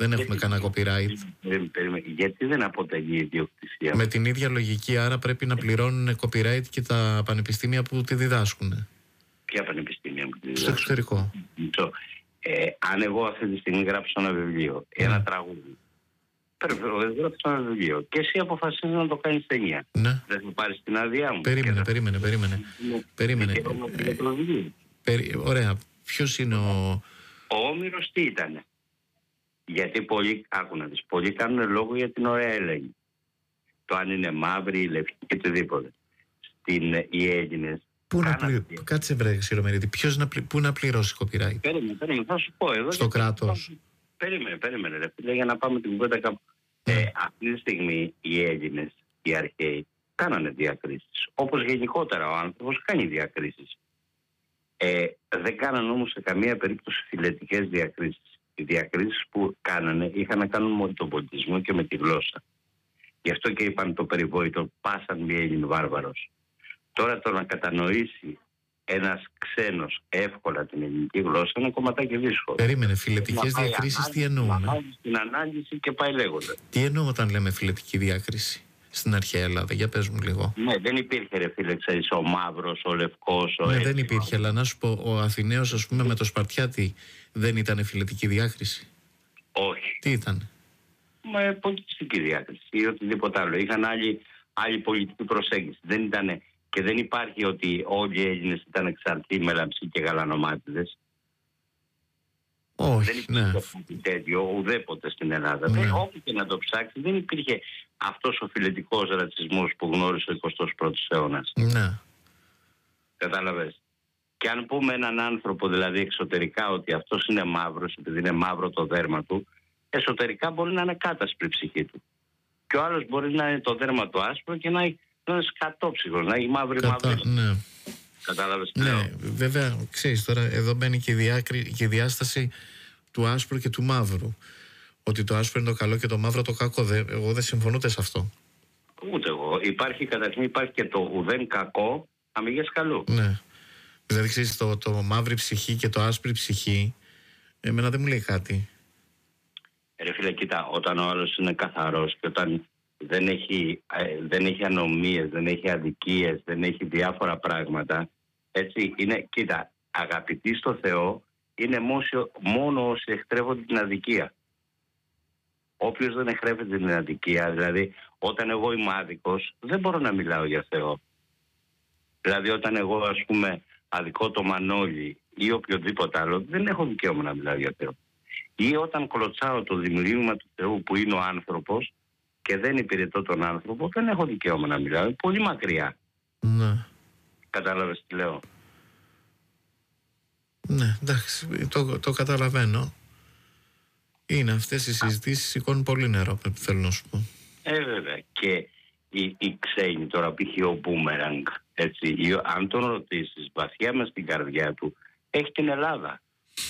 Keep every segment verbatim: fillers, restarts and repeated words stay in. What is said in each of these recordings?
Δεν έχουμε κανένα copyright. Γιατί δεν αποτελεί ιδιοκτησία? Με την ίδια λογική, άρα πρέπει να πληρώνουν copyright και τα πανεπιστήμια που τη διδάσκουν. Ποια πανεπιστήμια που τη διδάσκουν? Στο εξωτερικό. Ε, αν εγώ αυτή τη στιγμή γράψω ένα βιβλίο, mm. ένα τραγούδι, πρέπει να γράψω ένα βιβλίο και εσύ αποφασίζεις να το κάνεις ταινία. Ναι. Δεν θα πάρεις την άδειά μου? Περίμενε, θα... περίμενε, περίμενε. περίμενε. Ε, ε, περί... Ωραία. Ποιος είναι ο... Ο Όμηρος τι ήτανε? Γιατί πολλοί, άκου να δεις, πολλοί κάνουν λόγο για την ωραία Ελένη. Το αν είναι μαύρη, λευκή και οτιδήποτε. Στην, οι Έλληνες. Πού να πλη... Κάτσε βρε Ξηρομερίδη, ποιος να, πλη... Πού να πληρώσει copyright? Περίμενε, περίμενε, θα σου πω εδώ. Στο κράτος. Περίμενε, περίμενε ρε φίλε, για να πάμε την κουβέντα κάπου. Mm. Ε, αυτή τη στιγμή οι Έλληνες, οι αρχαίοι, κάνανε διακρίσεις. Όπως γενικότερα ο άνθρωπος κάνει διακρίσεις. Ε, δεν κάνανε όμως σε καμία περίπτωση φιλετικές διακρίσεις. Οι διακρίσεις που κάνανε είχαν να κάνουν με τον πολιτισμό και με τη γλώσσα. Γι' αυτό και είπαν το περιβόητο, πάσαν μη Έλλην βάρβαρος. Τώρα το να κατανοήσει ένας ξένος εύκολα την ελληνική γλώσσα είναι κομματάκι δύσκολο. Περίμενε, φιλετικές διακρίσεις τι εννοούμε? Στην ανάλυση και πάει λέγοντα. Τι εννοούμε όταν λέμε φιλετική διάκριση στην αρχαία Ελλάδα? Για πες μου λίγο. Ναι, δεν υπήρχε ρε φίλε, ξέρεις, ο μαύρος, ο λευκός, ο ναι, έτσι, δεν υπήρχε, αλλά να σου πω, ο Αθηναίος ας πούμε με το Σπαρτιάτη δεν ήταν φιλετική διάκριση? Όχι. Τι ήταν? Με πολιτιστική διάκριση ή οτιδήποτε άλλο. Είχαν άλλη, άλλη πολιτική προσέγγιση. Δεν ήτανε, και δεν υπάρχει ότι όλοι οι Έλληνες ήταν εξαρτοί, μελαμψοί και γαλανομάτιδες. Όχι, δεν υπήρχε ναι. κάτι τέτοιο ουδέποτε στην Ελλάδα. Ναι. Δεν, όπου και να το ψάξει, δεν υπήρχε αυτός ο φιλετικός ρατσισμός που γνώρισε ο εικοστός πρώτος αιώνας. Ναι. Κατάλαβες? Και αν πούμε έναν άνθρωπο δηλαδή εξωτερικά ότι αυτός είναι μαύρος, επειδή είναι μαύρο το δέρμα του, εσωτερικά μπορεί να είναι κάτασπρη η ψυχή του. Και ο άλλος μπορεί να είναι το δέρμα του άσπρο και να είναι σκατόψυχος, να έχει μαύρη Κατά... μαύρη. Ναι. Κατάλαβες? Ναι, βέβαια, ξέρεις τώρα, εδώ μπαίνει και η, διάκρι... και η διάσταση του άσπρου και του μαύρου. Ότι το άσπρο είναι το καλό και το μαύρο το κακό. Δε... Εγώ δεν συμφωνώ ούτε σε αυτό. Ούτε εγώ. Υπάρχει καταρχήν υπάρχει και το ουδέν κακό, αμυγές καλού. Ναι. Δηλαδή, ξέρεις, το, το μαύρη ψυχή και το άσπρη ψυχή, εμένα δεν μου λέει κάτι. Ρε φίλε, κοίτα, όταν ο άλλος είναι καθαρός και όταν δεν έχει, ε, δεν έχει ανομίες, δεν έχει αδικίες, δεν έχει διάφορα πράγματα, έτσι, είναι, κοίτα, αγαπητοί στο Θεό είναι μόσιο, μόνο όσοι εκτρέφονται την αδικία. Όποιος δεν εκτρέφεται την αδικία, δηλαδή όταν εγώ είμαι άδικος, δεν μπορώ να μιλάω για Θεό. Δηλαδή όταν εγώ ας πούμε αδικώ το Μανώλη ή οποιοδήποτε άλλο, δεν έχω δικαίωμα να μιλάω για Θεό. Ή όταν κλωτσάω το δημιούργημα του Θεού που είναι ο άνθρωπος και δεν υπηρετώ τον άνθρωπο, δεν έχω δικαίωμα να μιλάω. Είναι πολύ μακριά. Ναι. Κατάλαβες τι λέω? Ναι, εντάξει, το, το καταλαβαίνω. Είναι αυτές οι συζητήσεις σηκώνουν πολύ νερό, θέλω να σου πω. Ε, βέβαια. Και οι, οι ξένοι τώρα, π.χ. ο Μπούμεραγκ, έτσι, αν τον ρωτήσεις βαθιά μες στην καρδιά του, έχει την Ελλάδα.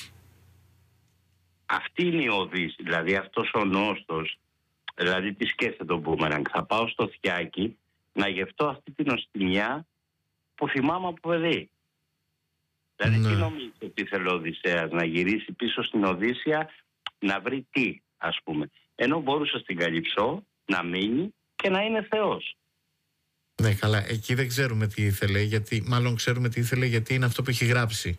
Αυτή είναι η Οδύση, δηλαδή αυτός ο νόστος, δηλαδή τι σκέφτεται τον Μπούμεραγκ? Θα πάω στο Θιάκι να γευτώ αυτή την οστιμιά που θυμάμαι από παιδί. Δηλαδή ναι. Τι νομίζεις ότι ήθελε ο Οδυσσέας? Να γυρίσει πίσω στην Οδύσσια να βρει τι, ας πούμε. Ενώ μπορούσε στην Καλυψό να μείνει και να είναι Θεός. Ναι, καλά, εκεί δεν ξέρουμε τι ήθελε, γιατί, μάλλον ξέρουμε τι ήθελε γιατί είναι αυτό που έχει γράψει.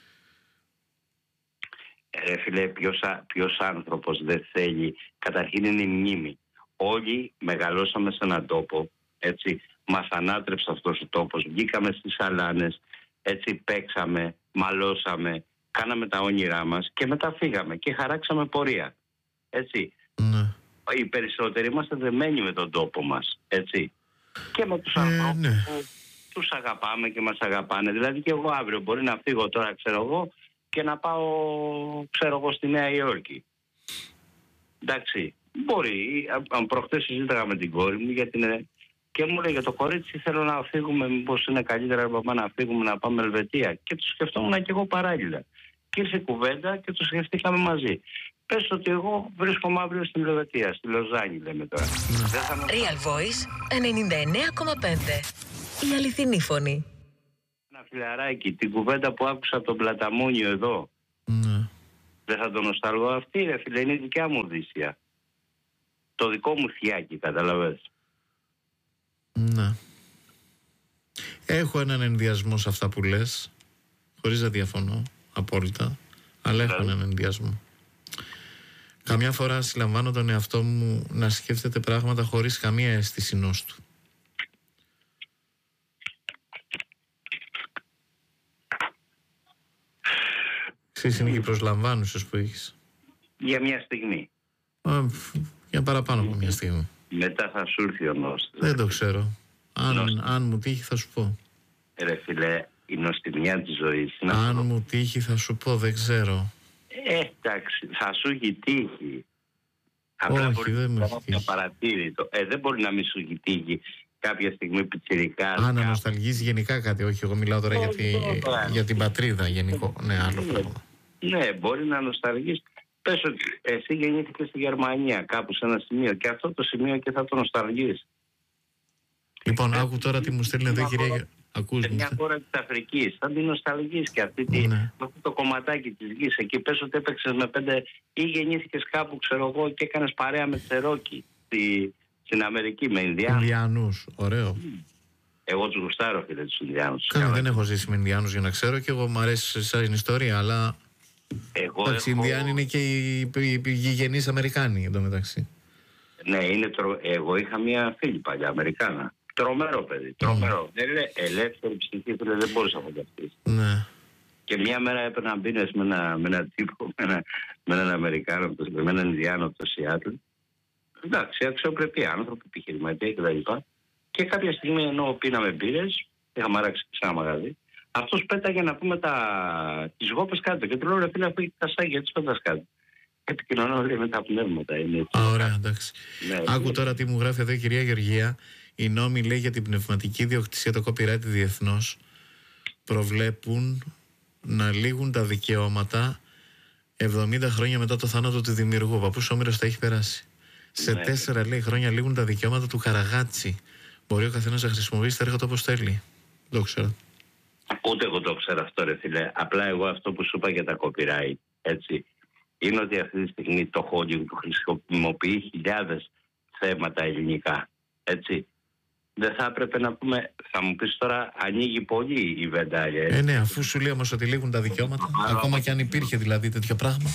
Ρε φίλε, ποιος, ποιος άνθρωπος δεν θέλει? Καταρχήν είναι η μνήμη. Όλοι μεγαλώσαμε σε έναν τόπο, έτσι, μας ανάτρεψε αυτός ο τόπος, βγήκαμε στις σαλάνες, έτσι, παίξαμε, μαλώσαμε, κάναμε τα όνειρά μας και μετά φύγαμε και χαράξαμε πορεία, έτσι. Ναι. Οι περισσότεροι είμαστε δεμένοι με τον τόπο μας, έτσι. Και με τους ε, ανθρώπους ναι. που τους αγαπάμε και μας αγαπάνε. Δηλαδή και εγώ αύριο μπορεί να φύγω τώρα, ξέρω εγώ, και να πάω, ξέρω εγώ, στη Νέα Υόρκη. Εντάξει, μπορεί. Αν προχτές συζήταγα με την κόρη μου γιατί είναι... και μου λέει, το κορίτσι θέλω να φύγουμε, μήπως είναι καλύτερα παπά, να φύγουμε να πάμε Ελβετία. Και το σκεφτόμουν και εγώ παράλληλα. Και ήρθε κουβέντα και το σκεφτήκαμε μαζί. Πες ότι εγώ βρίσκομαι αύριο στην Ελβετία, στη Λοζάνη λέμε τώρα. Mm. Real Voice ενενήντα εννέα κόμμα πέντε. Η αληθινή φωνή. Ένα φιλαράκι, την κουβέντα που άκουσα από τον Πλαταμόνιο εδώ. Mm. Δεν θα τον νοσταλγώ αυτή, ρε φίλε, είναι η δικιά μου Οδύσσεια. Το δικό μου θιάκι, καταλαβες. Ναι. Έχω έναν ενδιασμό σε αυτά που λες, χωρίς να διαφωνώ απόλυτα, αλλά έχω έναν ενδιασμό. Καμιά φορά συλλαμβάνω τον εαυτό μου να σκέφτεται πράγματα χωρίς καμία αίσθηση νόστου. Ξέρεις, είναι και οι προσλαμβάνουσες που έχεις. Για μια στιγμή. Α, για παραπάνω από μια στιγμή. Μετά θα σου έρθει ο νόστος. Δεν το ξέρω. Αν, αν μου τύχει θα σου πω. Ρε φίλε, η νοστιμιά της ζωής. Αν μου τύχει θα σου πω, δεν ξέρω. Ε, εντάξει, θα σου έχει τύχει. Όχι, δεν μου έχει τύχει. Παρατήρητο. Ε, δεν μπορεί να μην σου έχει τύχει κάποια στιγμή πιτσιρικά. Α, να νοσταλγείς γενικά κάτι. Όχι, εγώ μιλάω τώρα για, τη, για την πατρίδα γενικό. Ναι, άλλο πράγμα. Ναι, μπορεί να νοσταλγείς. Πες ότι εσύ γεννήθηκες στη Γερμανία, κάπου σε ένα σημείο, και αυτό το σημείο και θα το νοσταλγείς. Λοιπόν, άκου τώρα τι μου στέλνει εδώ η κυρία. Σε μια χώρα της Αφρικής, θα την νοσταλγείς και αυτή τη, ναι. αυτό το κομματάκι της γης. Εκεί πες ότι έπαιξες με πέντε ή γεννήθηκες κάπου, ξέρω εγώ, και έκανες παρέα με Τσερόκι στη, στην Αμερική, με Ινδιάνους. Ινδιάνους, ωραίο. Εγώ τους γουστάρω, φίλε, τους Ινδιάνους. Καλά, δεν έχω ζήσει με Ινδιάνους για να ξέρω, και εγώ μου αρέσει σαν ιστορία, αλλά. Εγώ εντάξει, έχω... οι Ινδιάνοι είναι και οι, οι, οι γηγενείς Αμερικάνοι εντωμεταξύ. Ναι, είναι τρο... εγώ είχα μια φίλη παλιά Αμερικάνα. Τρομερό παιδί, τρομερό. Mm. Ελε... Ελεύθερη ψυχή, φίλε, δεν μπορούσα να φανταστείς. Ναι. Και μια μέρα έπαιρνα μπίνες με, ένα... με έναν τύπο, με, ένα... με έναν Αμερικάνο, με έναν Ινδιάνο από το Σιάτλ. Εντάξει, αξιοπρεπή άνθρωποι, επιχειρηματία κτλ. Και κάποια στιγμή ενώ πίναμε μπύρες, είχαμε αράξει σε ένα μαγαζί, αυτός πέταγε να πούμε τα... τις γόπες κάτω. Και του λέω, ρε φίλε, αφού έχει τα σάγια, τις πέτας κάτω. Επικοινωνώ, λέει, με τα πνεύματα. Είναι... Α, ωραία, εντάξει. Ναι, άκου τώρα τι μου γράφει εδώ η κυρία Γεωργία. Οι νόμοι, λέει, για την πνευματική ιδιοκτησία, το copyright διεθνώς, προβλέπουν να λήγουν τα δικαιώματα εβδομήντα χρόνια μετά το θάνατο του δημιουργού. Ο παππούς Όμηρος τα έχει περάσει. Σε ναι. τέσσερα, λέει, χρόνια λήγουν τα δικαιώματα του Καραγάτσι. Μπορεί ο καθένας να χρησιμοποιήσει τα έργα του όπως θέλει. Δεν το ξέρω. Ούτε εγώ το ξέρω αυτό, ρε φίλε. Απλά εγώ αυτό που σου είπα για τα copyright, έτσι, είναι ότι αυτή τη στιγμή το Hollywood του χρησιμοποιεί χιλιάδες θέματα ελληνικά. Έτσι. Δεν θα έπρεπε να πούμε, θα μου πεις τώρα, ανοίγει πολύ η βεντάλια. Ε, ναι, αφού σου λέει όμως ότι λήγουν τα δικαιώματα, Άρα, ακόμα και αν υπήρχε δηλαδή τέτοιο πράγμα.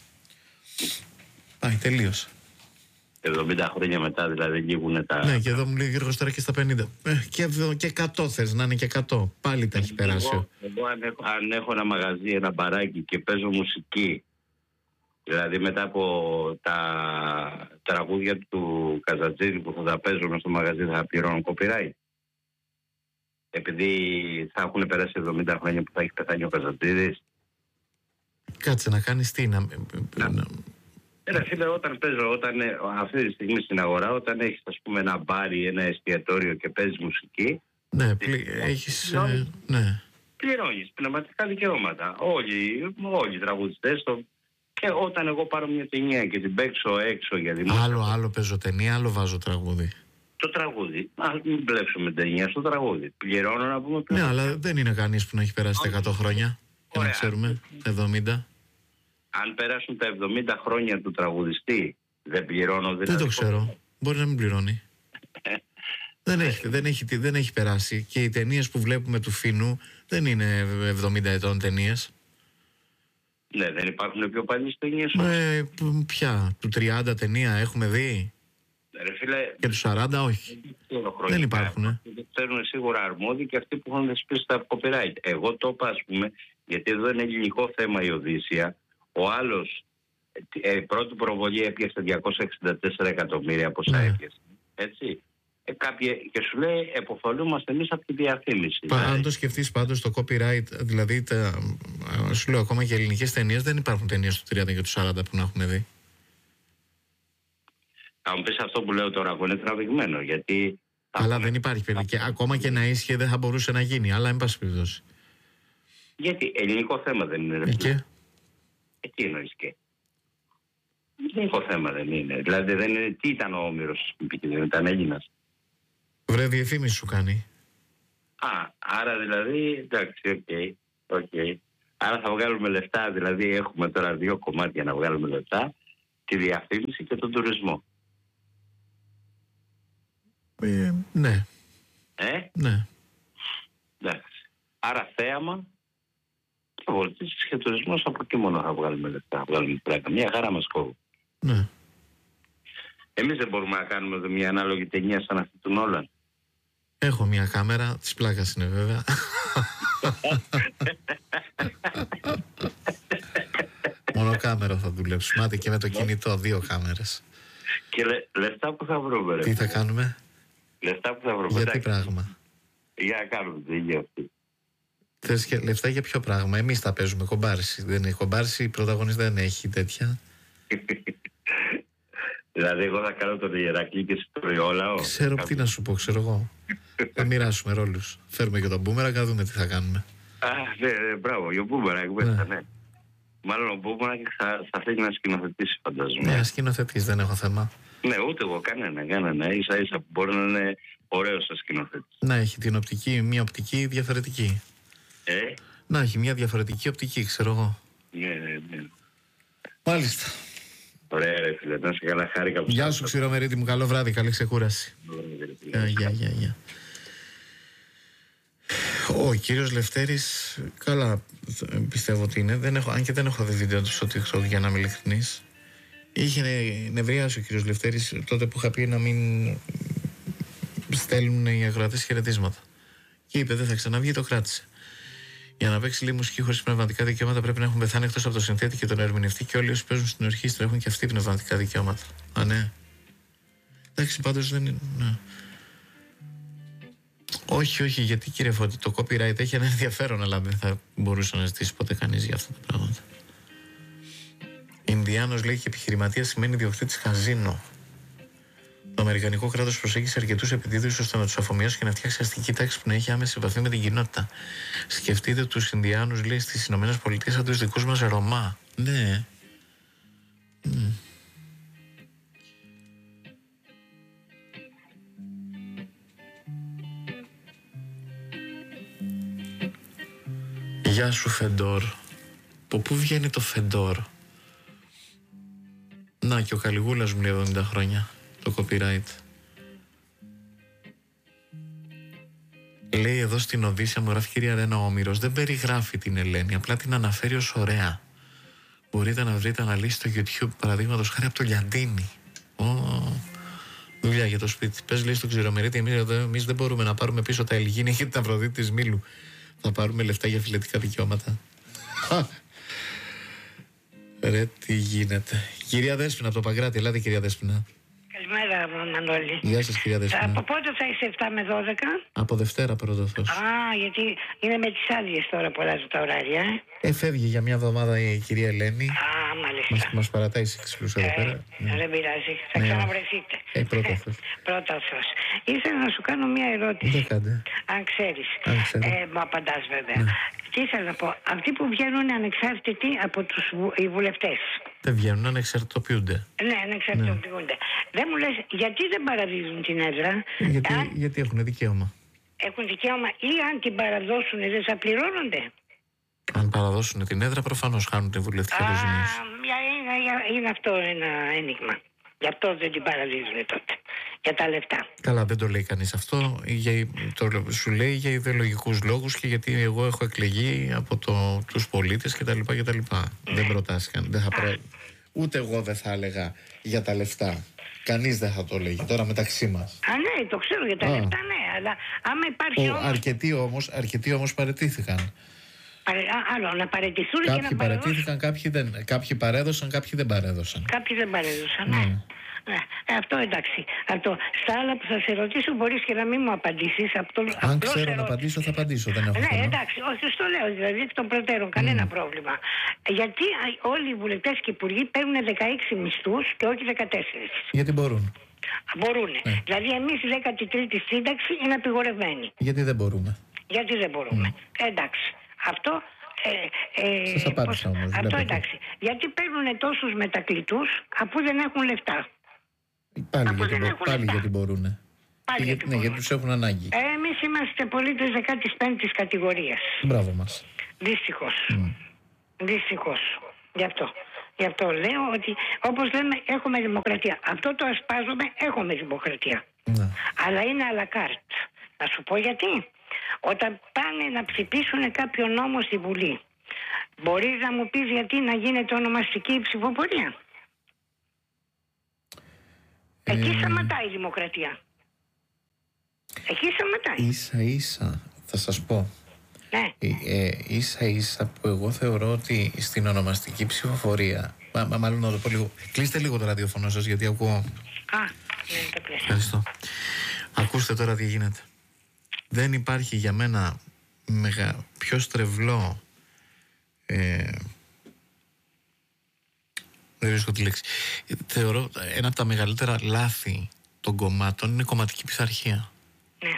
Πάει, τελείωσε. εβδομήντα χρόνια μετά δηλαδή λήγουν τα... Ναι, και εδώ μου λέει Γιώργος τώρα και στα πενήντα. Ε, και, και εκατό θες, να είναι και εκατό. Πάλι τα έχει περάσει. Εγώ, εγώ αν, έχω, αν έχω ένα μαγαζί, ένα μπαράκι και παίζω μουσική, δηλαδή μετά από τα τραγούδια του Καζατζίδη που θα τα παίζω στο μαγαζί, θα πληρώνω copyright. Επειδή θα έχουν περάσει εβδομήντα χρόνια που θα έχει πεθάνει ο Καζατζίδης. Κάτσε να κάνεις τι, να... να... Ρε φίλε, όταν παίζω, όταν, αυτή τη στιγμή στην αγορά, όταν έχεις, ας πούμε, ένα μπάρι, ένα εστιατόριο και παίζεις μουσική... Ναι, πλη... έχεις... Ε, ναι. Πληρώνεις πνευματικά δικαιώματα. Όλοι, όλοι οι τραγουδιστές... Το... Και όταν εγώ πάρω μια ταινία και την παίξω έξω για δημόσια... Άλλο, άλλο παίζω ταινία, άλλο βάζω τραγούδι. Το τραγούδι. Α, μην μπλέξουμε ταινία στο τραγούδι. Πληρώνω να πούμε... Ναι, αλλά δεν είναι κανείς που να έχει περάσει τα εκατό χρόνια. Και να ξέρουμε, τα εβδομήντα. Αν περάσουν τα εβδομήντα χρόνια του τραγουδιστή, δεν πληρώνω... Δεν το ξέρω. Μπορεί να μην πληρώνει. δεν, έχει, δεν, έχει, δεν έχει περάσει. Και οι ταινίες που βλέπουμε του Φίνου δεν είναι εβδομήντα ετών ταινίες. Ναι, δεν υπάρχουν πιο παλιές ταινίες. Ε, ποια, του τριάντα ταινία έχουμε δει. Ρε φίλε, και του σαράντα όχι. Δεν υπάρχουν. Ε. Δεν ξέρουν σίγουρα αρμόδιοι και αυτοί που έχουν δεσπίσει τα copyright. Εγώ το είπα, ας πούμε, γιατί εδώ είναι ελληνικό θέμα η Οδύσσεια. Ο άλλος, ε, πρώτη προβολή έπιασε διακόσια εξήντα τέσσερα εκατομμύρια πόσα ναι. έπιασε. Έτσι. Ε, κάποια, και σου λέει, επωφελούμαστε εμείς από τη διαφήμιση. Πα, δηλαδή. Αν το σκεφτείς πάντως το copyright, δηλαδή, τα, σου λέω, ακόμα και ελληνικές ταινίες, δεν υπάρχουν ταινίες του τριάντα και του σαράντα που να έχουν δει. Θα μου πεις αυτό που λέω τώρα, που είναι τραβηγμένο, γιατί... Αλλά έχουμε... δεν υπάρχει παιδί. Και ακόμα και να ίσχυε δεν θα μπορούσε να γίνει, αλλά εν πάση περιπτώσει. Γιατί ελληνικό θέμα δεν είναι. Ε, και... ε, τι εννοείς και. Ελληνικό θέμα δεν είναι. Δηλαδή δεν είναι... τι ήταν ο Όμηρος, δεν ήταν Έλληνας. Βρε, διαφήμιση σου κάνει. Α, άρα δηλαδή, εντάξει, οκ, okay, οκ. Okay. Άρα θα βγάλουμε λεφτά, δηλαδή έχουμε τώρα δύο κομμάτια να βγάλουμε λεφτά, τη διαφήμιση και τον τουρισμό. Ε, ναι. Ε? Ναι. Εντάξει. Άρα θέαμα και βολτίσεις και τουρισμός, από εκεί μόνο θα βγάλουμε λεφτά, θα βγάλουμε πράκα. Μια χαρά μας κόβει. Ναι. Εμείς δεν μπορούμε να κάνουμε εδώ μια ανάλογη ταινία σαν αυτή του Νόλαν. Έχω μια κάμερα, της πλάκας είναι βέβαια. Μόνο κάμερα θα δουλέψουμε. Άντε και με το κινητό, δύο κάμερες. Και λε, λεφτά που θα βρούμε. Ρε. Τι θα κάνουμε? Λεφτά που θα βρούμε. Για τι Εντάξει. πράγμα? Για να κάνουμε την ίδια αυτή. Θες και λεφτά για ποιο πράγμα? Εμείς τα παίζουμε κομπάρση. Δεν είναι κομπάρση, η πρωταγωνιστή δεν έχει τέτοια. Δηλαδή εγώ θα κάνω τον Ιερακλή και εσύ τον Ιόλαο. Ξέρω τι να σου πω, ξέρω εγώ. Θα μοιράσουμε ρόλους. Φέρουμε και τον Μπούμερα και θα δούμε τι θα κάνουμε. Α, ναι, ναι, μπράβο, ο Μπούμερα εκεί μέσα, ναι. Μάλλον ο Μπούμερα θα, θα θέλει να σκηνοθετήσει, φαντάζομαι. Ναι, σκηνοθετής, δεν έχω θέμα. Ναι, ούτε εγώ, κανένα, κανένα. Ίσα ίσα που μπορεί να είναι ωραίος σαν σκηνοθέτης. Να έχει την οπτική, μια οπτική διαφορετική. Ε? Να έχει μια διαφορετική οπτική, ξέρω εγώ. Ναι, ναι, ναι. Μάλιστα. Ωραία, ρε φίλε, να σε καλά, χάρηκα που Γεια σου, Ξηρομερίτη μου, καλό βράδυ, καλή ξεκούραση. Γεια, γεια, γεια, γεια. Ο κύριος Λευτέρης, καλά πιστεύω ότι είναι, δεν έχω, αν και δεν έχω δει βίντεο του στο TikTok για να είμαι ειλικρινής. Είχε νευριάσει ο κύριος Λευτέρης τότε που είχα πει να μην στέλνουν οι ακροατές χαιρετίσματα. Και είπε δεν θα ξαναβγεί, το κράτησε. Για να παίξει λίγη μουσική χωρίς πνευματικά δικαιώματα πρέπει να έχουν πεθάνει εκτός από το συνθέτη και τον ερμηνευτή, και όλοι όσοι παίζουν στην ορχήστρα έχουν και αυτοί πνευματικά δικαιώματα. Α, ναι. Εντάξει, πάντως δεν είναι. Ναι. Όχι, όχι, γιατί κύριε Φώτη, το copyright έχει ένα ενδιαφέρον, αλλά δεν θα μπορούσε να ζητήσει ποτέ κανείς για αυτά τα πράγματα. Ινδιάνος λέει και επιχειρηματία σημαίνει ιδιοκτήτης καζίνο. Το Αμερικανικό κράτος προσέγγισε αρκετούς επιδίδους ώστε να τους αφομοιώσει και να φτιάξει αστική τάξη που να έχει άμεση επαφή με την κοινότητα. Σκεφτείτε τους Ινδιάνους, λέει, στις Ηνωμένες Πολιτείες σαν τους δικούς μας Ρωμά. Ναι. Mm. Γεια σου, Φεντόρ. Από πού βγαίνει το Φεντόρ? Να, και ο Καλιγούλας μου λέει εβδομήντα χρόνια το copyright. Λέει εδώ στην Οδύσσια, μου γράφει κυρία Ρένα, ο Όμηρος δεν περιγράφει την Ελένη, απλά την αναφέρει ως ωραία. Μπορείτε να βρείτε αναλύσεις στο YouTube, παραδείγματος χάρη από το Λιαντίνι. Oh. Δουλειά για το σπίτι. Πες, λέει, στο Ξηρομερίτη, εμείς, εμείς δεν μπορούμε να πάρουμε πίσω τα Ελγίνη και την Αφροδίτη της Μήλου. Θα πάρουμε λεφτά για φιλετικά δικαιώματα. Ρε, τι γίνεται. Κυρία Δέσποινα από το Παγκράτη, ελάτε κυρία Δέσποινα. Καλημέρα, Μανώλη. Γεια σας, κυρία Δέσποινα. Από πότε θα είσαι επτά με δώδεκα? Από Δευτέρα, πρώτο Θεός. Α, γιατί είναι με τις άδειες τώρα που αλλάζουν τα ωράρια. Ε, φεύγει για μια εβδομάδα η κυρία Ελένη. Α, μάλιστα. Μας, μας παρατάει σε ξυπλούς εδώ Ε, πέρα. Ναι. Δεν πειράζει. Θα Ναι. ξαναβρεθείτε. Ε, πρώτα Θεός. Πρώτα Θεός. Ήθελα να σου κάνω μια ερώτηση. Δεν κάντε. Αν ξέρεις. Αν ξέρω. Ε, μου απαντάς βέβαια. Ναι. Τι ήθελα να πω. Αυτοί που βγαίνουν ανεξάρτητοι από τους βου- οι βουλευτές. Δεν βγαίνουν, ανεξαρτητοποιούνται. Ναι, ανεξαρτητοποιούνται. Δεν μου λες γιατί δεν παραδίδουν την έδρα? Γιατί, Αν γιατί έχουν δικαίωμα. έχουν δικαίωμα ή αν την παραδώσουν δεν θα πληρώνονται? Αν παραδώσουν την έδρα, προφανώς χάνουν την βουλευτική Α, αποζημίωση. μια- είναι, είναι αυτό ένα ένιγμα. Γι' αυτό δεν την παραδίδουν τότε. Για τα λεφτά. Καλά, δεν το λέει κανείς αυτό. Για, το, σου λέει για ιδεολογικούς λόγους και γιατί εγώ έχω εκλεγεί από το, τους πολίτες κτλ. κτλ. Δεν προτάστηκαν. Δεν θα πρέ... Ούτε εγώ δεν θα έλεγα για τα λεφτά. Κανείς δεν θα το λέγει. Τώρα μεταξύ μας. Α, ναι, το ξέρω για τα Α. λεφτά, ναι. Αλλά άμα υπάρχει Ο, όμως... αρκετοί όμως, αρκετοί όμως παραιτήθηκαν. παρε- α, άλλο, να παραιτηθούν και Κάποιοι να παραδώσουν. παραιτήθηκαν, κάποιοι, δεν, κάποιοι παρέδωσαν, κάποιοι δεν παρέδωσαν. Κάποιοι δεν παρέδωσαν, ναι. Ναι. Ναι. Ε, αυτό εντάξει. Αυτό. Στα άλλα που θα σε ρωτήσω μπορείς και να μην μου απαντήσεις. Αυτό, Αν απλώς ξέρω να ερώτηση. απαντήσω, θα απαντήσω. Δεν έχω Ναι, θέμα. εντάξει, όχι, στο λέω δηλαδή εκ των προτέρων, κανένα πρόβλημα. Γιατί α, όλοι οι βουλευτές και οι υπουργοί παίρνουν δεκαέξι μισθούς και όχι δεκατέσσερα? Γιατί μπορούν. Μπορούν. Ναι. Δηλαδή, εμείς η δέκατη τρίτη σύνταξη είναι απειγορευμένη. Γιατί δεν μπορούμε. Γιατί δεν μπορούμε. Ε, εντάξει. Αυτό. Ε, ε, Σας απάντησα πώς- όμως, Αυτό βλέπετε. εντάξει. Γιατί παίρνουν τόσους μετακλητούς αφού δεν έχουν λεφτά? Πάλι, Από γιατί, δεν μπο- έχουν πάλι λεφτά. γιατί μπορούν. Πάλι γιατί ναι, γιατί μπορούν. τους έχουν ανάγκη. Ε, εμείς είμαστε πολίτες δεκάτη πέμπτη κατηγορίας. Μπράβο μας. Δυστυχώς. Δυστυχώς. Γι' αυτό. Γι' αυτό λέω ότι, όπως λέμε, έχουμε δημοκρατία. Αυτό το ασπάζομαι, έχουμε δημοκρατία. Ναι. Αλλά είναι à la carte. Να σου πω γιατί. Όταν πάνε να ψηφίσουν κάποιο νόμο στη Βουλή, μπορείς να μου πεις γιατί να γίνεται ονομαστική ψηφοφορία? Ε... Εκεί σταματάει η δημοκρατία. Εκεί σταματάει. Ίσα ίσα, θα σας πω. Ναι. Ε, ίσα ίσα που εγώ θεωρώ ότι στην ονομαστική ψηφοφορία. Μα, μα, μάλλον να το πω λίγο. Κλείστε λίγο το ραδιοφωνό σας, γιατί ακούω. Α, ναι, το πλαίσιο. Ευχαριστώ. Ακούστε τώρα τι γίνεται. Δεν υπάρχει για μένα μεγα... πιο στρεβλό. Ε... Δεν βρίσκω τη λέξη. Θεωρώ ένα από τα μεγαλύτερα λάθη των κομμάτων είναι η κομματική πειθαρχία. Ναι.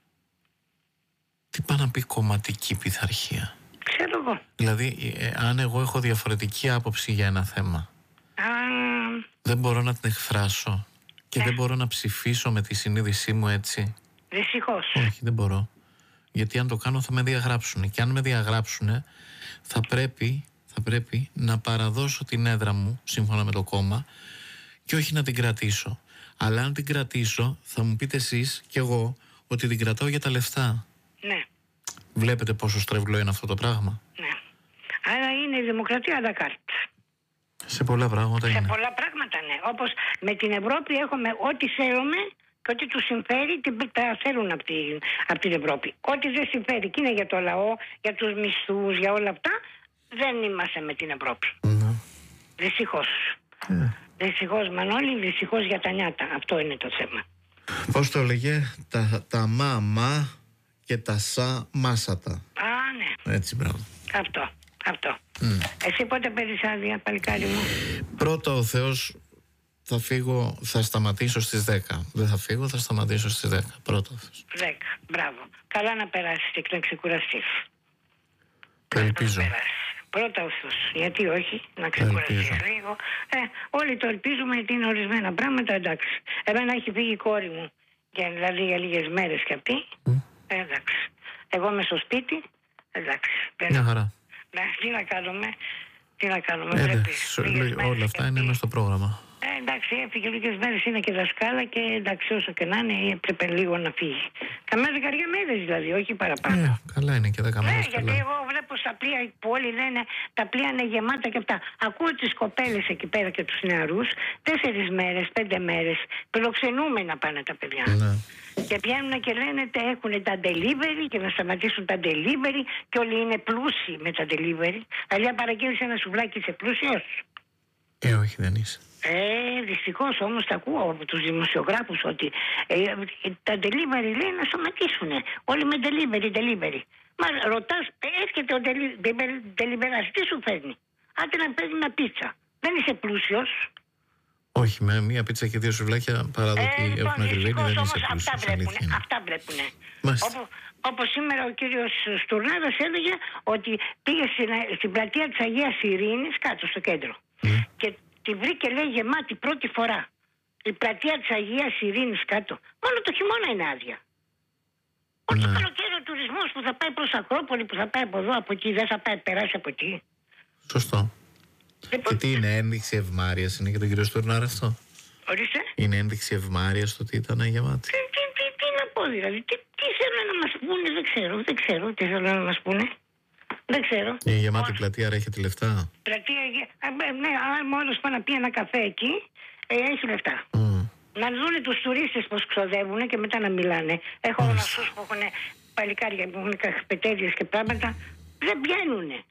Τι πάει να πει κομματική πειθαρχία? Ξέρω εγώ. Δηλαδή, ε, αν εγώ έχω διαφορετική άποψη για ένα θέμα, Α... δεν μπορώ να την εκφράσω και ναι. δεν μπορώ να ψηφίσω με τη συνείδησή μου έτσι. Δυστυχώς. Όχι, δεν μπορώ. Γιατί αν το κάνω θα με διαγράψουν. Και αν με διαγράψουν, θα πρέπει, θα πρέπει να παραδώσω την έδρα μου σύμφωνα με το κόμμα και όχι να την κρατήσω. Αλλά αν την κρατήσω, θα μου πείτε εσείς και εγώ ότι την κρατάω για τα λεφτά. Ναι. Βλέπετε πόσο στρεβλό είναι αυτό το πράγμα? Ναι. Άρα είναι η δημοκρατία à la carte. Σε πολλά πράγματα Σε είναι. Σε πολλά πράγματα, ναι. Όπως με την Ευρώπη έχουμε ό,τι θέλουμε και ό,τι τους συμφέρει τα θέλουν από την, από την Ευρώπη. Ό,τι δεν συμφέρει και είναι για το λαό, για τους μισθούς, για όλα αυτά, δεν είμαστε με την Ευρώπη. Ναι. Δυστυχώς. Yeah. Δυστυχώς, Μανώλη, δυστυχώς για τα νιάτα. Αυτό είναι το θέμα. Πώς το έλεγε? Τα, τα μάμα και τα σα μάσατα. Α, ναι. Έτσι, μπράβο. Αυτό, αυτό. Mm. Εσύ πότε παίρνεις άδεια, παλικάρι μου? Πρώτα ο Θεός, θα φύγω, θα σταματήσω στις δέκα. Δεν θα φύγω, θα σταματήσω στις δέκα. Πρώτα ο Θεός. δέκα, μπράβο. Καλά να περάσεις και να ξεκουραστείς. Το ελπίζω. Πρώτα ο Θεός. Γιατί όχι, να ξεκουραστείς λίγο. Ε, όλοι το ελπίζουμε, γιατί είναι ορισμένα πράγματα, εντάξει. Εμένα έχει φύγει η κόρη μου, και, δηλαδή για λίγες μέρες κι αυτή. Mm. Ε, εντάξει. Εγώ είμαι στο σπίτι, εντάξει. Μια χαρά. Ναι, τι να κάνουμε, τι να κάνουμε. Ε, πρέπει. Σ, όλα αυτά είναι μέσα στο πρόγραμμα. Ε, εντάξει, έφυγε λίγες μέρες, είναι και δασκάλα και εντάξει, όσο και να είναι, έπρεπε λίγο να φύγει. Καμιά δεκαριά μέρες δηλαδή, όχι παραπάνω. Ε, καλά είναι και δέκα μέρες. Ναι, γιατί εγώ βλέπω στα πλοία που όλοι λένε τα πλοία είναι γεμάτα και αυτά. Ακούω τις κοπέλες εκεί πέρα και τους νεαρούς, τέσσερις μέρες, πέντε μέρες, φιλοξενούμενα πάνε τα παιδιά. Ναι. Και βγαίνουν και λένε ότι έχουν τα delivery και να σταματήσουν τα delivery και όλοι είναι πλούσιοι με τα delivery. Αλλιά παραγγείλεις ένα σουβλάκι, είσαι πλούσιος? Ε, όχι, δεν είσαι. Ε, δυστυχώς όμως τα ακούω από τους δημοσιογράφους ότι ε, τα delivery λέει να σταματήσουν. Όλοι με delivery, delivery. Μα ρωτάς, έρχεται ο delivery, τι σου φέρνει? Άντε να παίρνει μια πίτσα. Δεν είσαι πλούσιος? Όχι, με μία πίτσα και δύο σουβλάκια παραδότη ε, έχουν ακριβήνει, δεν είσαι πλούσιος. Αυτά βλέπουνε, αυτά βλέπουνε. Όπως, όπως σήμερα ο κύριος Στουρνάδας έλεγε ότι πήγε στην, στην πλατεία της Αγίας Ειρήνης, κάτω στο κέντρο. Mm. Και τη βρήκε, λέει, γεμάτη πρώτη φορά. Η πλατεία της Αγίας Ειρήνης κάτω. Μόνο το χειμώνα είναι άδεια. Όχι το καλοκαίρι ο τουρισμός που θα πάει προς Ακρόπολη, που θα πάει από εδώ, από εκεί, δεν θα πάει περάσει από εκεί. Σωστό. Λοιπόν, και τι είναι, ένδειξη ευμάρειας είναι για τον κύριο Στουρνάρα αυτό? Ορίστε. Είναι ένδειξη ευμάρειας το ότι ήταν γεμάτη? Τι, τι, τι, τι να πω δηλαδή, τι, τι θέλουν να μας πούνε, δεν ξέρω, δεν ξέρω τι θέλουν να μας πούνε. Δεν ξέρω. Η γεμάτη πλατεία έχει λεφτά. Πλατεία, ναι, αν όλος πάει να πει ένα καφέ εκεί, ε, έχει λεφτά. Mm. Να δουν τους τουρίστες πως ξοδεύουν και μετά να μιλάνε. Έχω γνωστούς που έχουν παλικάρια, που έχουν καφετέριες και πράγματα. Δεν βγαίνουνε.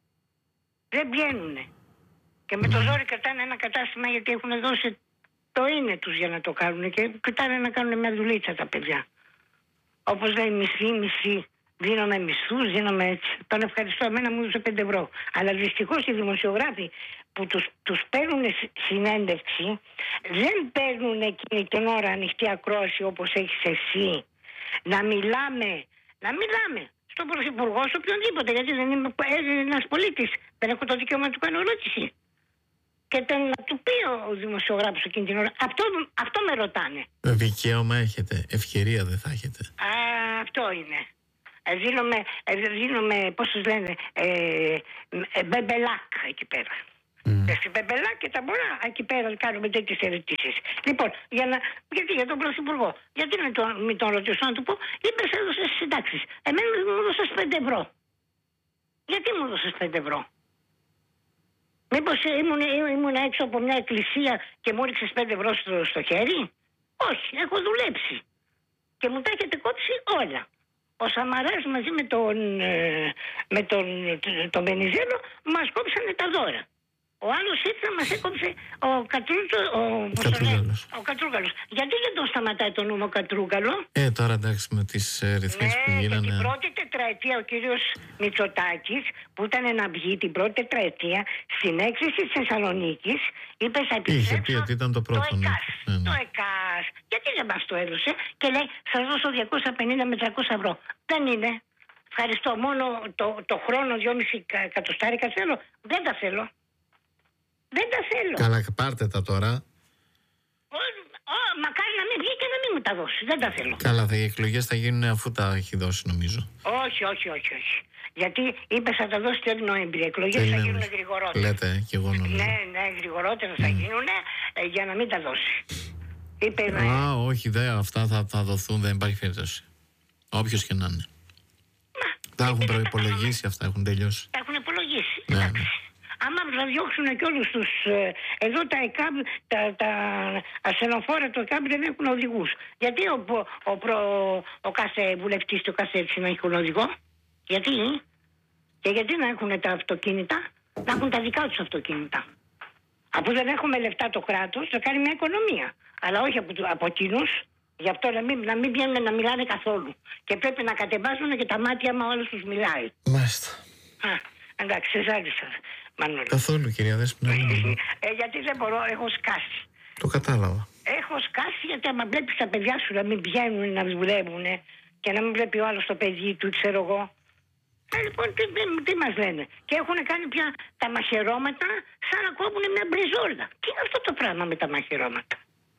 Δεν βγαίνουνε. Και με το ζόρι κρατάνε ένα κατάστημα γιατί έχουν δώσει το είναι τους για να το κάνουν και κοιτάνε να κάνουν μια δουλίτσα τα παιδιά. Όπως λέει μισή, μισή. Δίνομαι μισθούς, δίνομαι έτσι. Τον ευχαριστώ, εμένα μου έδωσε πέντε ευρώ. Αλλά δυστυχώς οι δημοσιογράφοι που τους, τους παίρνουν συνέντευξη δεν παίρνουν εκείνη την ώρα ανοιχτή ακρόαση όπως έχεις εσύ. Να μιλάμε, να μιλάμε στον Πρωθυπουργό, σε οποιονδήποτε, γιατί δεν είμαι ένας πολίτης. Δεν έχω το δικαίωμα να του κάνω ερώτηση. Και τον, να του πει ο δημοσιογράφος εκείνη την ώρα. Αυτό, αυτό με ρωτάνε. Δικαίωμα έχετε, ευκαιρία δεν θα έχετε. Α, αυτό είναι. Ε, δίνομαι, ε, δίνομαι, πώς τους λένε, ε, ε, μπεμπελάκ εκεί πέρα. Mm. Και στην μπεμπελάκ και τα μωρά εκεί πέρα κάνουμε τέτοιες ερωτήσεις. Λοιπόν, για να, γιατί για τον Πρωθυπουργό, γιατί να τον, μην τον ρωτήσω να του πω, είπες έδωσες συντάξεις. Εμένα μου έδωσες πέντε ευρώ. Γιατί μου έδωσες πέντε ευρώ? Μήπως ήμουν, ήμουν έξω από μια εκκλησία και μου έριξες πέντε ευρώ στο, στο χέρι? Όχι, έχω δουλέψει. Και μου τα έχετε κόψει όλα. Ο Σαμαράς μαζί με τον, με τον, τον Βενιζέλο μας κόψανε τα δώρα. Ο άλλος ήρθε να μας έκοψε ο, Κατρούγκαλος. ο, Κατρούγκαλος. ο Κατρούγκαλος. Γιατί δεν τον σταματάει το νούμο Κατρούγκαλο? Ε, τώρα εντάξει με τις ε, ρυθμίσεις ναι, που γίνανε. Την πρώτη τετραετία ο κύριος Μητσοτάκης που ήταν να βγει την πρώτη τετραετία στην έκθεση της Θεσσαλονίκης είπε θα επιστρέψω. Είχε πει ότι ήταν το πρώτο. Το ΕΚΑΣ. Ναι, ναι. Το ΕΚΑΣ. Γιατί δεν μας το έδωσε και λέει θα δώσω διακόσια πενήντα με τριακόσια ευρώ. Δεν είναι. Ευχαριστώ. Μόνο το, το χρόνο δυόμισι εκατοστάρικα θέλω. Δεν τα θέλω. Δεν τα θέλω. Καλά, πάρτε τα τώρα. Ο, ο, μακάρι να μην βγει και να μην μου τα δώσει. Δεν τα θέλω. Καλά, οι εκλογές θα γίνουν αφού τα έχει δώσει, νομίζω. Όχι, όχι, όχι, όχι. Γιατί είπε θα τα δώσει τέλη Νοέμβρη. Οι εκλογές θα γίνουν γρηγορότερα. Λέτε, και εγώ νομίζω. Ναι, ναι, γρηγορότερα θα mm. γίνουν ε, για να μην τα δώσει. Είπε, Α, ε... όχι, δε, αυτά θα, θα δοθούν, δεν υπάρχει περίπτωση. Όποιος και να είναι. Μα, τα έχουν προϋπολογίσει αυτά, έχουν τελειώσει. Τα έχουν υπολογίσει. Ναι, ναι. Άμα θα διώξουν και όλους τους... Εδώ τα ΕΚΑΜ, τα, τα ασθενοφόρα του ΕΚΑΜ δεν έχουν οδηγούς. Γιατί ο, ο, ο, ο κάθε βουλευτής του κάθε έτσι να έχουν οδηγό? Γιατί? Και γιατί να έχουν τα αυτοκίνητα? Να έχουν τα δικά τους αυτοκίνητα. Αφού δεν έχουμε λεφτά το κράτος, θα κάνει μια οικονομία. Αλλά όχι από, από εκείνους. Γι' αυτό να μην, να μην βγαίνουν να μιλάνε καθόλου. Και πρέπει να κατεβάζουν και τα μάτια μα όλους τους μιλάει. Μάλιστα. Α, εντάξει, σε ζάλισα. Μανώλη. Καθόλου, κυρία Δέσποινα. ε, γιατί δεν μπορώ, έχω σκάσει. Το κατάλαβα. Έχω σκάσει γιατί άμα βλέπεις τα παιδιά σου να μην βγαίνουν να δουλεύουν και να μην βλέπει ο άλλος το παιδί του, ξέρω εγώ. Ε, λοιπόν, τι, τι μας λένε. Και έχουν κάνει πια τα μαχαιρώματα σαν να κόβουν μια μπριζόλα. Τι είναι αυτό το πράγμα με τα μαχαιρώματα?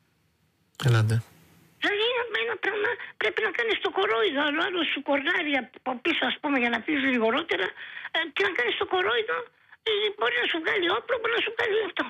Ελάτε. Δηλαδή ένα πράγμα πρέπει να κάνεις το κορόιδο, άλλο άλλο σου κορνάρει από πίσω ας πούμε για να πεις γρηγορότερα ε, και να κάνεις το κορόιδο ε, μπορεί να σου βγάλει όπλο, μπορεί να σου βγάλει αυτό.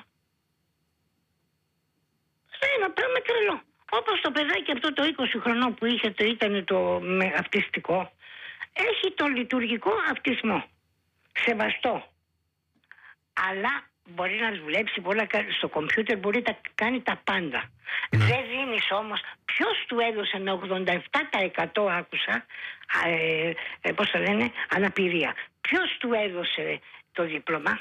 Είναι ένα πράγμα τρελό. Όπως το παιδάκι αυτό το είκοσι χρονών που είχε το ήταν το με αυτιστικό, έχει το λειτουργικό αυτισμό. Σεβαστό. Αλλά μπορεί να δουλέψει πολλά, στο κομπιούτερ μπορεί να κάνει τα πάντα. Mm. Δεν δίνεις όμως. Ποιος του έδωσε με ογδόντα επτά τοις εκατό άκουσα, ε, ε, πώς το λένε, αναπηρία. Ποιος του έδωσε το δίπλωμα?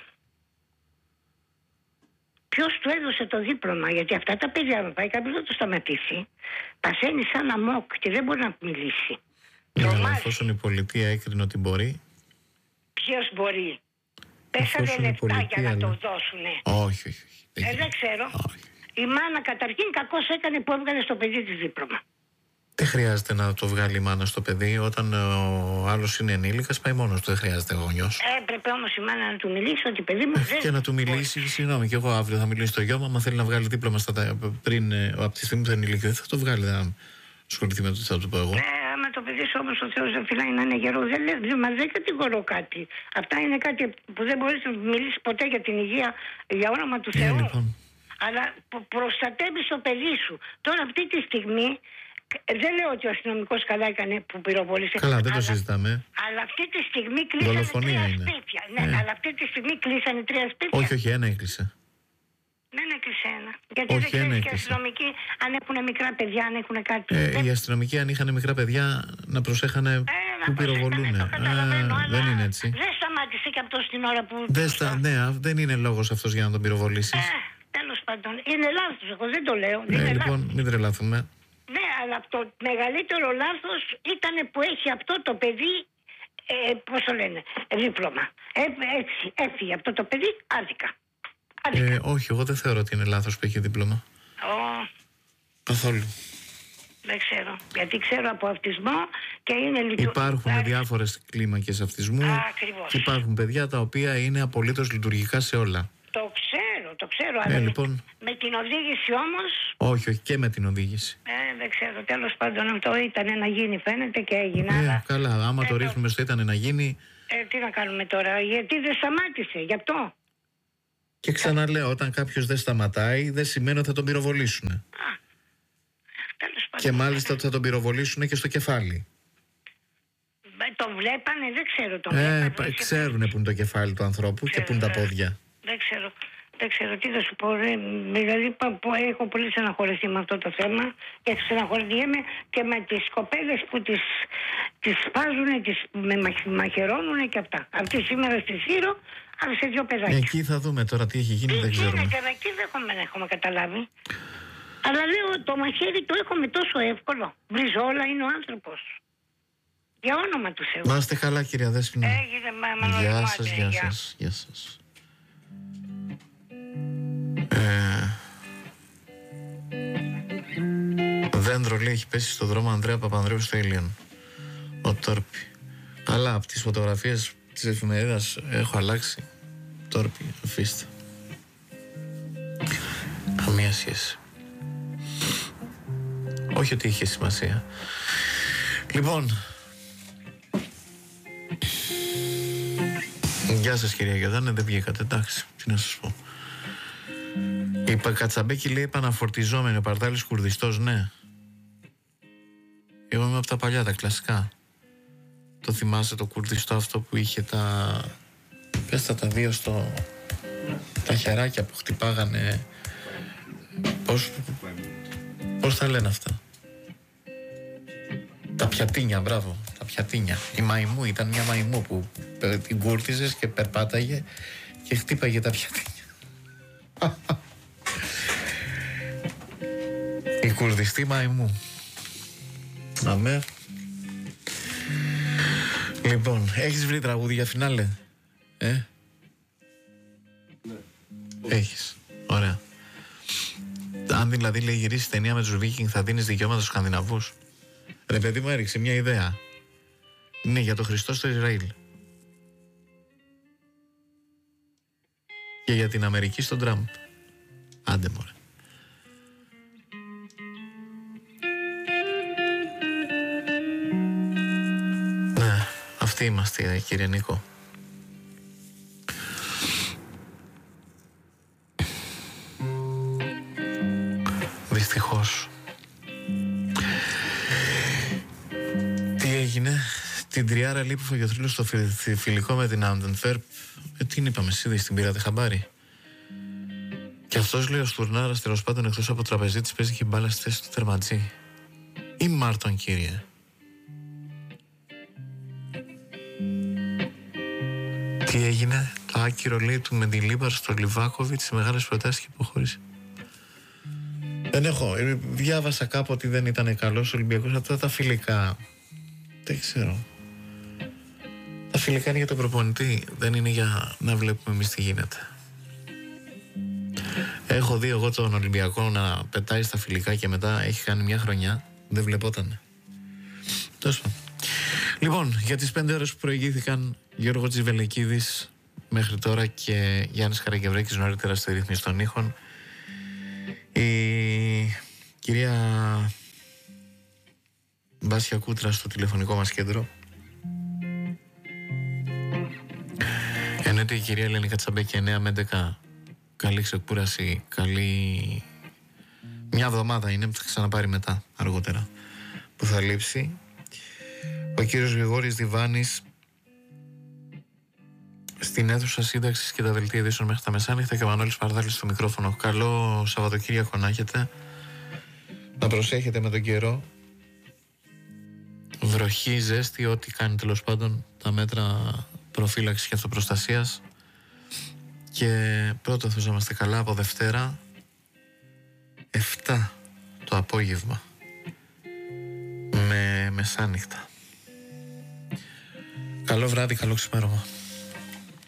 Ποιος του έδωσε το δίπλωμα? Γιατί αυτά τα παιδιά με πάει κάποιος να το σταματήσει. Παθαίνει σαν αμόκ και δεν μπορεί να μιλήσει. Ναι, εφόσον η πολιτεία έκρινε ότι μπορεί. Ποιος μπορεί? Πέσανε λεφτά πολιτεία, για να το δώσουνε. Όχι, όχι. Δεν, ε, δεν ξέρω. Όχι. Η μάνα καταρχήν κακώς έκανε που έβγαλε στο παιδί της δίπλωμα. Δεν χρειάζεται να το βγάλει η μάνα στο παιδί. Όταν ο άλλος είναι ενήλικας, πάει μόνος του. Δεν χρειάζεται γονιός. Έπρεπε όμως η μάνα να του μιλήσει ότι παιδί μου δεν. Και να του μιλήσει, συγγνώμη, και εγώ αύριο θα μιλήσω στο γιο μου. Αν θέλει να βγάλει δίπλωμα στα, πριν, από τη στιγμή που θα ενηλικιωθεί, θα το βγάλει. Δεν ασχοληθεί με το τι θα του πω εγώ. Ναι, άμα το παιδί σου όμως ο Θεός δεν φυλάει να είναι γερό, δεν λέει, μα δεν κατηγορώ κάτι. Αυτά είναι κάτι που δεν μπορείς να μιλήσει ποτέ για την υγεία, για όνομα του Θεού. Ναι, λοιπόν. Αλλά προστατεύεις το παιδί σου. Τώρα αυτή τη στιγμή, δεν λέω ότι ο αστυνομικός καλά έκανε που πυροβόλησε. Καλά, δεν αλλά, το συζητάμε. Αλλά αυτή τη στιγμή κλείσανε δολοφονία τρία είναι. σπίτια. Ναι, ναι, αλλά αυτή τη στιγμή κλείσανε τρία σπίτια. Όχι, όχι, ένα έκλεισε. Δεν έκλεισε ένα. Γιατί όχι, δεν ξέρεις ένα και οι αστυνομικοί αν έχουν μικρά παιδιά, αν έχουν κάτι. Ε, δεν... Οι αστυνομικοί αν είχαν μικρά παιδιά να προσέχανε ε, που πυροβολούν. Δεν είναι έτσι. Δεν σταμάτησε και αυτό την ώρα που. Δεν, στα, ναι, δεν είναι λόγος αυτός για να τον πυροβολήσεις. Ε, τέλος πάντων. Είναι λάθος, εγώ δεν το λέω. Ναι, είναι λοιπόν, λάθος. μην τρελαθούμε. Ναι, αλλά το μεγαλύτερο λάθος ήταν που έχει αυτό το παιδί, ε, πώς το λένε, δίπλωμα. Ε, έτσι, έφυγε αυτό το παιδί άδικα. Ε, όχι, εγώ δεν θεωρώ ότι είναι λάθος που έχει δίπλωμα. Oh. Καθόλου. Δεν ξέρω. Γιατί ξέρω από αυτισμό και είναι λειτουργικό. Υπάρχουν διάφορες κλίμακες αυτισμού. Ακριβώς. Και υπάρχουν παιδιά τα οποία είναι απολύτως λειτουργικά σε όλα. Το ξέρω, ξέρω, το ξέρω. Ε, αλλά λοιπόν. με, με την οδήγηση όμως... Όχι, όχι, και με την οδήγηση. Ε, δεν ξέρω, τέλος πάντων αυτό ήταν να γίνει φαίνεται και έγινε. Ε, αλλά... καλά, άμα ε, το ρίχνουμε στο ήταν να γίνει... Ε, τι να κάνουμε τώρα, γιατί δεν σταμάτησε, γι' αυτό. Και ξαναλέω, όταν κάποιος δεν σταματάει, δεν σημαίνει ότι θα τον πυροβολήσουν. Α, τέλος πάντων. Και μάλιστα ότι θα τον πυροβολήσουν και στο κεφάλι. Το βλέπανε, δεν ξέρω. Το Ε, βλέπανε, ξέρουν που είναι το κεφάλι του ανθρώπου και που είναι τα πόδια. Δεν ξέρω. Δεν ξέρω τι θα σου πω. Ρε. Δηλαδή έχω πολύ στεναχωρηθεί με αυτό το θέμα και στεναχωρηθιέμαι και με τις κοπέλες που τις, τις σπάζουν, τις με μαχαιρώνουν και αυτά. Αυτή σήμερα στη Σύρο, αλλά σε δύο παιδάκια. Εκεί θα δούμε τώρα τι έχει γίνει, τι δεν ξέρουμε. Εκεί δεν έχουμε, δεν έχουμε καταλάβει. Αλλά λέω το μαχαίρι το έχουμε τόσο εύκολο. Μπριζόλα είναι ο άνθρωπος. Για όνομα του Θεού. Να είστε καλά, κυρία Δέσποινα. Έγινε, μα, γεια σας, γεια σας, γεια σας. Ε, δέντρο λέει έχει πέσει στο δρόμο Ανδρέα Παπανδρέου στο Ήλιον. Ο Τόρπι. Καλά, από τις φωτογραφίες της εφημερίδας έχω αλλάξει. Τόρπι, αφήστε. Καμία σχέση. Όχι ότι είχε σημασία. Λοιπόν, γεια σας κυρία Γιωδάνε, δεν βγήκατε, εντάξει, τι να σας πω. Η Κατσαμπέκη λέει επαναφορτιζόμενη, ο Παρτάλης Κουρδιστός, ναι. Εγώ είμαι από τα παλιά, τα κλασικά. Το θυμάσαι το Κουρδιστό αυτό που είχε τα... Πες τα τα δύο στο... Τα χεράκια που χτυπάγανε... Πώς... Πώς τα λένε αυτά. Τα πιατίνια, μπράβο, τα πιατίνια. Η μαϊμού ήταν μια μαϊμού που την κούρτιζες και περπάταγε και χτύπαγε τα πιατίνια. Η κουρδιστή μαϊμού. Αμέ. Λοιπόν, έχεις βρει τραγούδι για φινάλε? Ε? Ναι. Έχεις, ωραία. Αν δηλαδή λέει γυρίσει ταινία με τους Βίκινγκ θα δίνεις δικαιώματα στους Σκανδιναβούς. Ρε παιδί μου, έριξε μια ιδέα. Ναι, για το Χριστό στο Ισραήλ. Και για την Αμερική στον Τραμπ. Άντε μωρέ. Ναι, αυτοί είμαστε, κύριε Νίκο. Δυστυχώς. Τι έγινε? Την τριάρα λείπει ο Φαγιοθρύλος στο φιλικό με την Άντενφερπ. Ε, τι είπαμε, εσύ την πήρατε χαμπάρι? Και αυτός λέει ο Στουρνάρας τέλος πάντων εκτός από τραπεζίτης παίζει και μπάλα στη θέση του τερματζή. Ή Μάρτον, κύριε? Τι έγινε? Το άκυρο λέει του Μεντιλίμπαρ στο Λιβάκοβιτ σε μεγάλες προτάσεις και υποχώρησε. Δεν έχω. Διάβασα κάπου ότι δεν ήταν καλός Ολυμπιακός. Αυτά τα φιλικά. Δεν ξέρω. Τα φιλικά είναι για τον προπονητή. Δεν είναι για να βλέπουμε εμείς τι γίνεται. Έχω δει εγώ τον Ολυμπιακό να πετάει στα φιλικά και μετά έχει κάνει μια χρονιά. Δεν βλεπότανε. Τόσο. Λοιπόν, για τις πέντε ώρες που προηγήθηκαν, Γιώργο Τσιβελεκίδης μέχρι τώρα και Γιάννης Χαραγευρέκης νωρίτερα στη ρύθμιση των ήχων. Η κυρία Μπάσια Κούτρα στο τηλεφωνικό μας κέντρο. Εννοείται η κυρία Ελένη Κατσαμπέκη εννιά με έντεκα. Καλή ξεκούραση, καλή... Μια εβδομάδα είναι που θα ξαναπάρει μετά, αργότερα, που θα λείψει. Ο κύριος Γρηγόρης Διβάνης στην αίθουσα σύνταξης και τα δελτία ειδήσεων μέχρι τα μεσάνυχτα και ο Μανώλης Παρδάλης στο μικρόφωνο. Καλό Σαββατοκύριακο να έχετε. Να προσέχετε με τον καιρό. Βροχή, ζέστη, ό,τι κάνει τέλος πάντων τα μέτρα προφύλαξης και αυτοπροστασίας. Και πρώτα θα είμαστε καλά από Δευτέρα εφτά το απόγευμα με μεσάνυχτα. Καλό βράδυ, καλό ξημέρωμα.